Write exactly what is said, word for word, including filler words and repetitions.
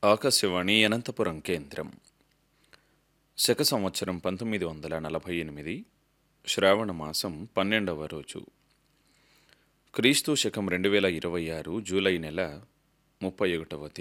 ఆకాశవాణి అనంతపురం కేంద్రం. శక సంవత్సరం పంతొమ్మిది వందల నలభై ఎనిమిది శ్రావణ మాసం పన్నెండవ రోజు, క్రీస్తు శకం రెండు వేల ఇరవై ఆరు జూలై నెల ముప్పై ఒకటవ తేదీ.